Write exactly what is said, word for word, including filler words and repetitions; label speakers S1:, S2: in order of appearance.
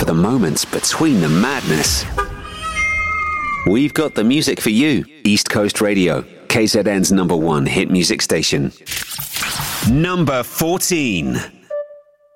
S1: the moments between the madness. We've got the music for you. East Coast Radio, K Z N's number one hit music station. Number fourteen.